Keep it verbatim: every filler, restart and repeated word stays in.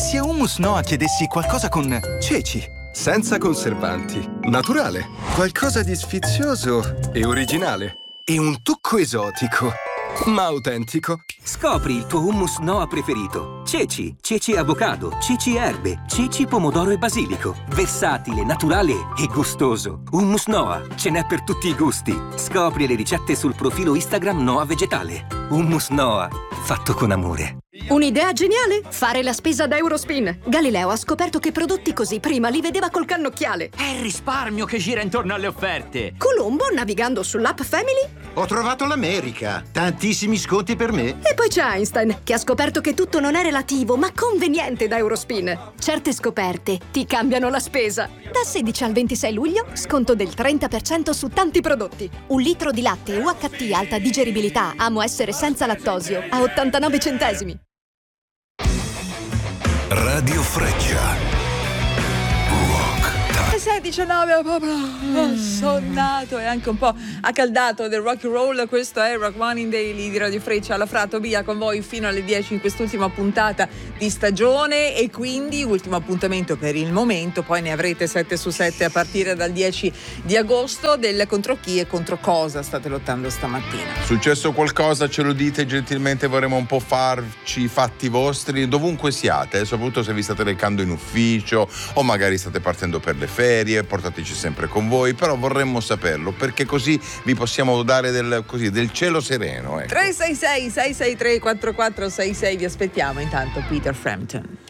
se a Hummus Noa chiedessi qualcosa con ceci? Senza conservanti, naturale, qualcosa di sfizioso e originale. E un tocco esotico, ma autentico. Scopri il tuo hummus Noa preferito. Ceci, ceci avocado, ceci erbe, ceci pomodoro e basilico. Versatile, naturale e gustoso. Hummus Noa, ce n'è per tutti i gusti. Scopri le ricette sul profilo Instagram Noa Vegetale. Hummus Noa, fatto con amore. Un'idea geniale? Fare la spesa da Eurospin. Galileo ha scoperto che prodotti così prima li vedeva col cannocchiale. È il risparmio che gira intorno alle offerte. Colombo, navigando sull'app Family, ho trovato l'America. Tantissimi sconti per me. E poi c'è Einstein, che ha scoperto che tutto non è relativo, ma conveniente da Eurospin. Certe scoperte ti cambiano la spesa. Da sedici al ventisei luglio, sconto del trenta per cento su tanti prodotti. Un litro di latte U H T alta digeribilità, amo essere senza lattosio, a ottantanove centesimi. Radio Freccia. sei e diciannove, proprio sonnato e anche un po' accaldato del rock and roll. Questo è Rock Morning Daily di Radio Freccia. La Fra Tobia con voi fino alle dieci in quest'ultima puntata di stagione, e quindi ultimo appuntamento per il momento. Poi ne avrete sette su sette a partire dal dieci di agosto. Del contro chi e contro cosa state lottando stamattina? Successo qualcosa, ce lo dite gentilmente, vorremmo un po' farci i fatti vostri dovunque siate, eh, soprattutto se vi state recando in ufficio o magari state partendo per le ferie. Portateci sempre con voi, però vorremmo saperlo, perché così vi possiamo dare del, così, del cielo sereno, ecco. tre sei sei sei sei tre quattro quattro sei sei, vi aspettiamo. Intanto Peter Frampton.